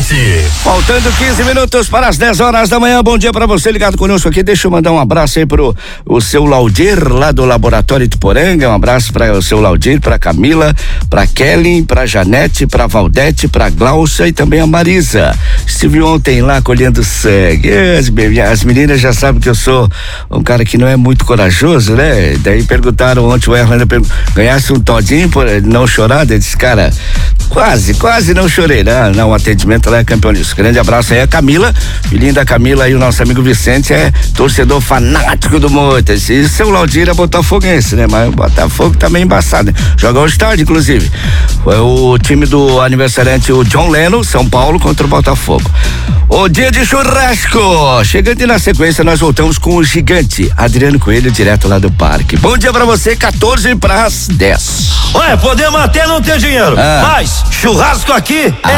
Faltando 15 minutos para as 10 horas da manhã. Bom dia para você ligado conosco aqui. Deixa eu mandar um abraço aí pro o seu Laudir lá do Laboratório Ituporanga. Um abraço para o seu Laudir, para Camila, para Kelly, para Janete, para Valdete, para Glaucia e também a Marisa. Estive ontem lá colhendo sangue. As meninas já sabem que eu sou um cara que não é muito corajoso, né? Daí perguntaram ontem, o Erland ganhasse um todinho por não chorar. Eu disse, cara, quase não chorei, né? Não, o atendimento lá é campeão nisso. Grande abraço aí a Camila, filhinha da Camila, e o nosso amigo Vicente é torcedor fanático do Moitas. E seu Laudir é botafoguense, né? Mas o Botafogo tá meio embaçado, né? Joga hoje tarde, inclusive. Foi o time do aniversariante, o John Lennon, São Paulo, contra o Botafogo. O dia de churrasco. Chegando e na sequência nós voltamos com o gigante Adriano Coelho, direto lá do parque. Bom dia pra você, 14 para as 10. Ué, podemos até não ter dinheiro, mas churrasco aqui é